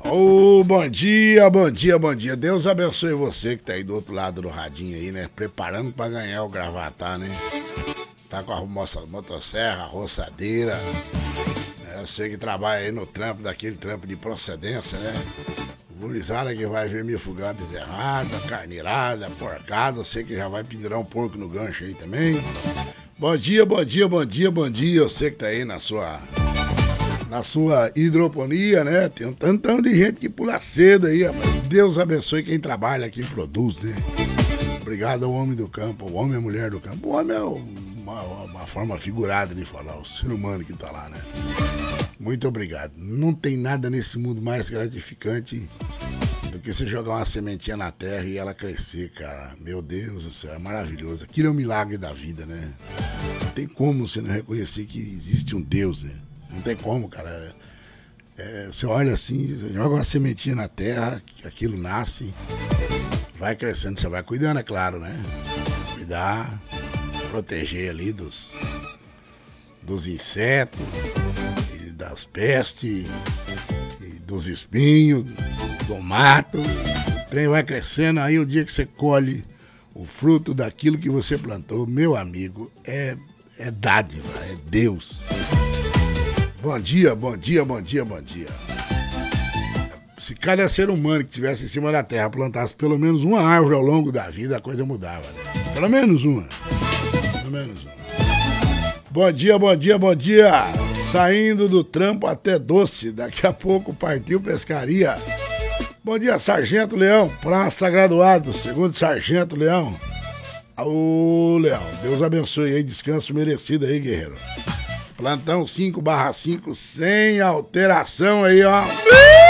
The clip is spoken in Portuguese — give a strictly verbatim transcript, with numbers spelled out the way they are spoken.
Ô, oh, bom dia, bom dia, bom dia. Deus abençoe você que tá aí do outro lado do radinho aí, né? Preparando pra ganhar o Gravatar, né? Tá com a motosserra, a roçadeira. É, eu sei que trabalha aí no trampo, daquele trampo de procedência, né? Gurizada que vai ver me fugar bezerrada, carneirada, porcada. Eu sei que já vai pendurar um porco no gancho aí também. Bom dia, bom dia, bom dia, bom dia. Eu sei que tá aí na sua... na sua hidroponia, né? Tem um tantão de gente que pula cedo aí, rapaz. Deus abençoe quem trabalha, quem produz, né? Obrigado ao homem do campo, o homem e a mulher do campo. O homem é uma, uma forma figurada de falar, o ser humano que tá lá, né? Muito obrigado. Não tem nada nesse mundo mais gratificante do que você jogar uma sementinha na terra e ela crescer, cara. Meu Deus do céu, é maravilhoso. Aquilo é um milagre da vida, né? Não tem como você não reconhecer que existe um Deus, né? Não tem como, cara. É, você olha assim, você joga uma sementinha na terra, aquilo nasce, vai crescendo, você vai cuidando, é claro, né? Cuidar, proteger ali dos, dos insetos, e das pestes, e dos espinhos, do mato. O trem vai crescendo, aí o dia que você colhe o fruto daquilo que você plantou, meu amigo, é, é dádiva, é Deus. Bom dia, bom dia, bom dia, bom dia. Se cada ser humano que estivesse em cima da terra plantasse pelo menos uma árvore ao longo da vida, a coisa mudava, né? Pelo menos uma. Pelo menos uma. Bom dia, bom dia, bom dia. Saindo do trampo até doce. Daqui a pouco partiu pescaria. Bom dia, Sargento Leão. Praça Graduado, segundo Sargento Leão. Ô, Leão, Deus abençoe aí. Descanso merecido aí, guerreiro. Plantão cinco barra cinco sem alteração aí, ó.